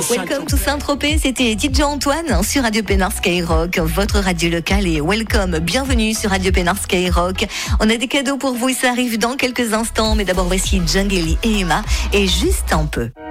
Welcome to Saint-Tropez, c'était DJ Antoine sur Radio Pénard Skyrock, votre radio locale, et welcome, bienvenue sur Radio Pénard Skyrock. On a des cadeaux pour vous et ça arrive dans quelques instants, mais d'abord voici Jungle et Emma et juste un peu.